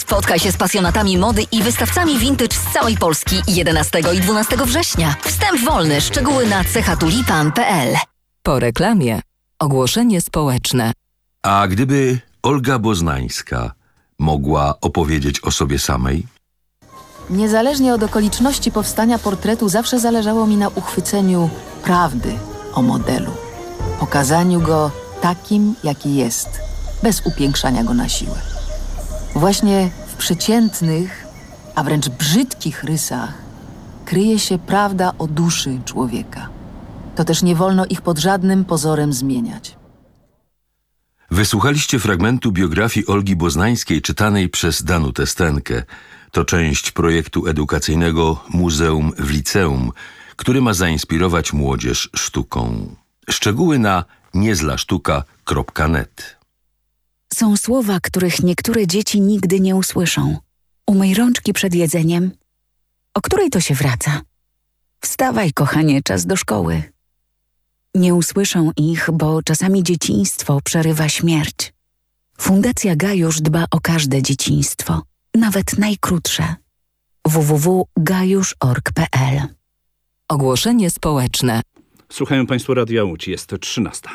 Spotkaj się z pasjonatami mody i wystawcami vintage z całej Polski 11 i 12 września. Wstęp wolny, szczegóły na cechatulipan.pl. Po reklamie ogłoszenie społeczne. A gdyby Olga Boznańska mogła opowiedzieć o sobie samej? Niezależnie od okoliczności powstania portretu zawsze zależało mi na uchwyceniu prawdy o modelu. Pokazaniu go takim, jaki jest, bez upiększania go na siłę. Właśnie w przeciętnych, a wręcz brzydkich rysach kryje się prawda o duszy człowieka. To też nie wolno ich pod żadnym pozorem zmieniać. Wysłuchaliście fragmentu biografii Olgi Boznańskiej czytanej przez Danutę Stenkę. To część projektu edukacyjnego Muzeum w Liceum, który ma zainspirować młodzież sztuką. Szczegóły na niezlasztuka.net. Są słowa, których niektóre dzieci nigdy nie usłyszą. Umyj rączki przed jedzeniem. O której to się wraca? Wstawaj, kochanie, czas do szkoły. Nie usłyszą ich, bo czasami dzieciństwo przerywa śmierć. Fundacja Gajusz dba o każde dzieciństwo, nawet najkrótsze. www.gajusz.org.pl. Ogłoszenie społeczne. Słuchają Państwo Radia Łódź, jest 13.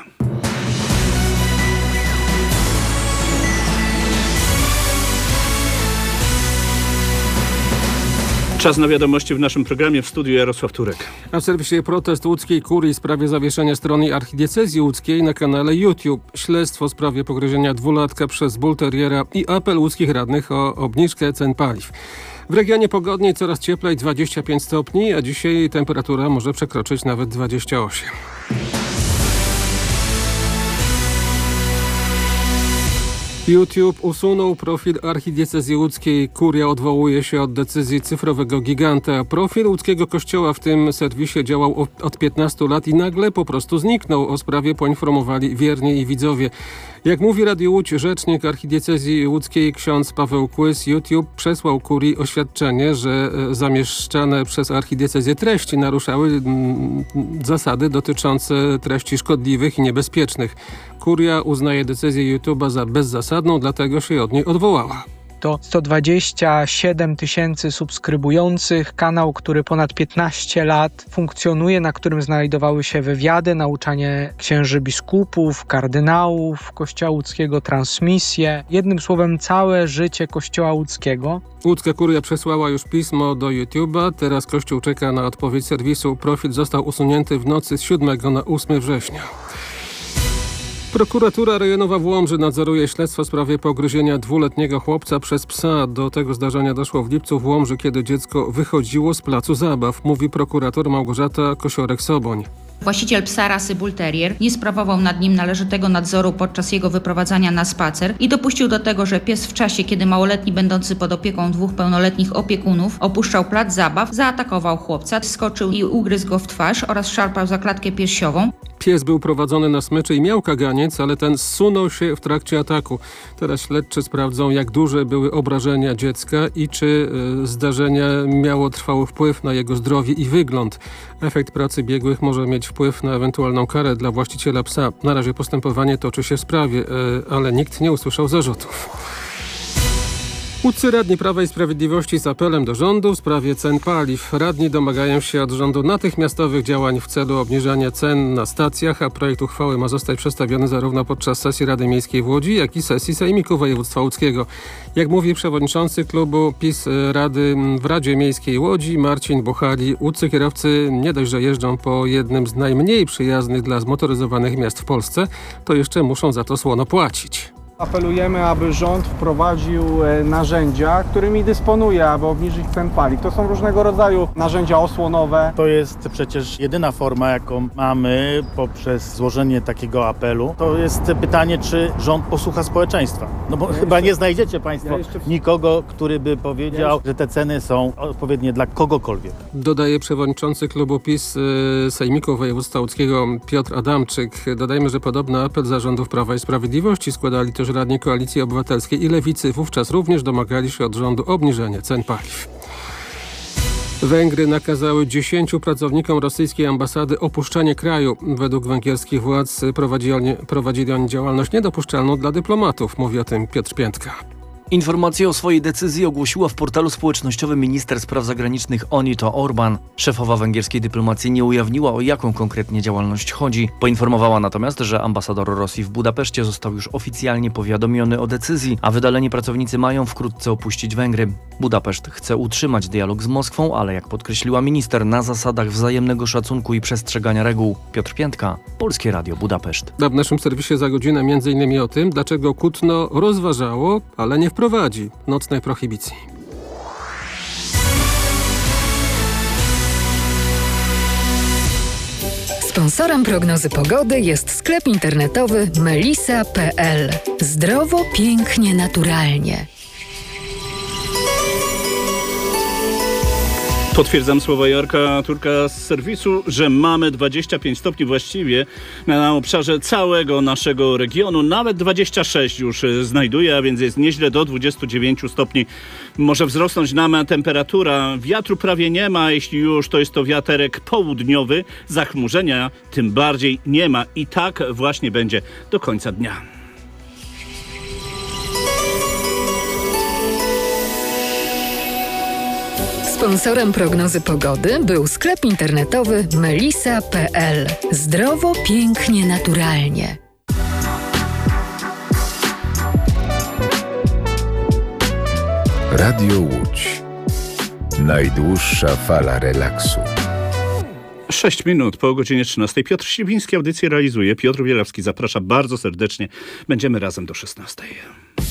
Czas na wiadomości w naszym programie. W studiu Jarosław Turek. Na serwisie protest łódzkiej kurii w sprawie zawieszenia strony archidiecezji łódzkiej na kanale YouTube. Śledztwo w sprawie pogryzienia dwulatka przez bull terriera i apel łódzkich radnych o obniżkę cen paliw. W regionie pogodniej, coraz cieplej, 25 stopni, a dzisiaj temperatura może przekroczyć nawet 28. YouTube usunął profil archidiecezji łódzkiej. Kuria odwołuje się od decyzji cyfrowego giganta. Profil łódzkiego kościoła w tym serwisie działał od 15 lat i nagle po prostu zniknął. O sprawie poinformowali wierni i widzowie. Jak mówi Radio Łódź, rzecznik archidiecezji łódzkiej ksiądz Paweł Kłys, YouTube przesłał kurii oświadczenie, że zamieszczane przez archidiecezję treści naruszały zasady dotyczące treści szkodliwych i niebezpiecznych. Kuria uznaje decyzję YouTube'a za bezzasadną, dlatego się od niej odwołała. To 127 000 subskrybujących, kanał, który ponad 15 lat funkcjonuje, na którym znajdowały się wywiady, nauczanie księży biskupów, kardynałów Kościoła łódzkiego, transmisje. Jednym słowem całe życie Kościoła łódzkiego. Łódzka kuria przesłała już pismo do YouTube'a, teraz Kościół czeka na odpowiedź serwisu. Profil został usunięty w nocy z 7 na 8 września. Prokuratura rejonowa w Łomży nadzoruje śledztwo w sprawie pogryzienia dwuletniego chłopca przez psa. Do tego zdarzenia doszło w lipcu w Łomży, kiedy dziecko wychodziło z placu zabaw, mówi prokurator Małgorzata Kosiorek-Soboń. Właściciel psa rasy bull terrier nie sprawował nad nim należytego nadzoru podczas jego wyprowadzania na spacer i dopuścił do tego, że pies w czasie, kiedy małoletni będący pod opieką 2 pełnoletnich opiekunów opuszczał plac zabaw, zaatakował chłopca, skoczył i ugryzł go w twarz oraz szarpał za klatkę piersiową. Pies był prowadzony na smyczy i miał kaganiec, ale ten zsunął się w trakcie ataku. Teraz śledczy sprawdzą, jak duże były obrażenia dziecka i czy zdarzenie miało trwały wpływ na jego zdrowie i wygląd. Efekt pracy biegłych może mieć wpływ na ewentualną karę dla właściciela psa. Na razie postępowanie toczy się w sprawie, ale nikt nie usłyszał zarzutów. Łódzcy radni Prawa i Sprawiedliwości z apelem do rządu w sprawie cen paliw. Radni domagają się od rządu natychmiastowych działań w celu obniżania cen na stacjach, a projekt uchwały ma zostać przedstawiony zarówno podczas sesji Rady Miejskiej w Łodzi, jak i sesji Sejmiku Województwa Łódzkiego. Jak mówi przewodniczący klubu PiS Rady w Radzie Miejskiej Łodzi Marcin Buchali, łódzcy kierowcy nie dość, że jeżdżą po jednym z najmniej przyjaznych dla zmotoryzowanych miast w Polsce, to jeszcze muszą za to słono płacić. Apelujemy, aby rząd wprowadził narzędzia, którymi dysponuje, aby obniżyć cen paliw. To są różnego rodzaju narzędzia osłonowe. To jest przecież jedyna forma, jaką mamy poprzez złożenie takiego apelu. To jest pytanie, czy rząd posłucha społeczeństwa. No bo chyba nie znajdziecie Państwo nikogo, który by powiedział, że te ceny są odpowiednie dla kogokolwiek. Dodaje przewodniczący klubu PiS Sejmiku Województwa Łódzkiego Piotr Adamczyk. Dodajmy, że podobny apel zarządów Prawa i Sprawiedliwości składali też radni Koalicji Obywatelskiej i Lewicy. Wówczas również domagali się od rządu obniżenia cen paliw. Węgry nakazały 10 pracownikom rosyjskiej ambasady opuszczenie kraju. Według węgierskich władz prowadzili oni działalność niedopuszczalną dla dyplomatów. Mówi o tym Piotr Piętka. Informację o swojej decyzji ogłosiła w portalu społecznościowym minister spraw zagranicznych Onito Orban. Szefowa węgierskiej dyplomacji nie ujawniła, o jaką konkretnie działalność chodzi. Poinformowała natomiast, że ambasador Rosji w Budapeszcie został już oficjalnie powiadomiony o decyzji, a wydaleni pracownicy mają wkrótce opuścić Węgry. Budapeszt chce utrzymać dialog z Moskwą, ale jak podkreśliła minister, na zasadach wzajemnego szacunku i przestrzegania reguł. Piotr Piętka, Polskie Radio Budapeszt. A w naszym serwisie za godzinę m.in. o tym, dlaczego Kutno rozważało, ale nie wprowadzi nocnej prohibicji. Sponsorem prognozy pogody jest sklep internetowy melisa.pl. Zdrowo, pięknie, naturalnie. Potwierdzam słowa Jarka Turka z serwisu, że mamy 25 stopni właściwie na obszarze całego naszego regionu. Nawet 26 już znajduje, a więc jest nieźle, do 29 stopni. Może wzrosnąć nam temperatura. Wiatru prawie nie ma, jeśli już to jest to wiaterek południowy. Zachmurzenia tym bardziej nie ma i tak właśnie będzie do końca dnia. Sponsorem prognozy pogody był sklep internetowy melisa.pl. Zdrowo, pięknie, naturalnie. Radio Łódź. Najdłuższa fala relaksu. 6 minut po godzinie 13. Piotr Siwiński audycję realizuje. Piotr Bielawski zaprasza bardzo serdecznie. Będziemy razem do 16.